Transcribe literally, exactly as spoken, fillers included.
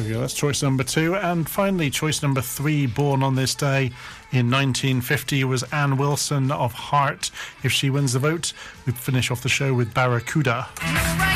There we go, that's choice number two. And finally, choice number three, born on this day in nineteen fifty, was Ann Wilson of Heart. If she wins the vote, we finish off the show with Barracuda.